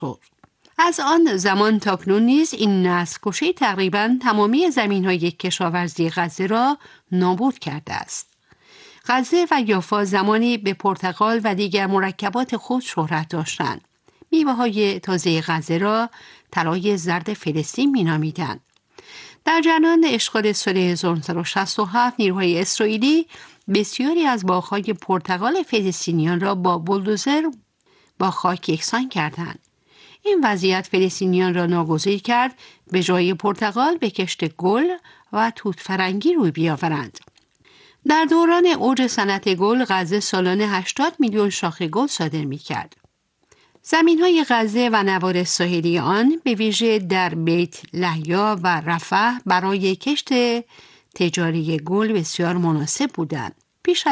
از آن زمان تاکنون نیز این نسل‌کشی تقریباً تمامی زمین‌های کشاورزی غزه را نابود کرده است. غزه و یافا زمانی به پرتقال و دیگر مرکبات خود شهرت داشتند. میوه‌های تازه غزه را طلای زرد فلسطین می‌نامیدند. در جریان اشغال سال 1967 نیروهای اسرائیلی بسیاری از باغ‌های پرتقال فلسطینیان را با بولدوزر با خاک یکسان کردند. این وضعیت فلسطینیان را ناگزیر کرد به جای پرتقال به کشت گل و توت فرنگی روی بیاورند. در دوران اوج صنعت گل غزه سالانه 80 میلیون شاخه گل صادر می‌کرد. زمین‌های غزه و نوار ساحلی آن به ویژه در بیت لحیا و رفح برای کشت تجاری گل بسیار مناسب بودند. پیش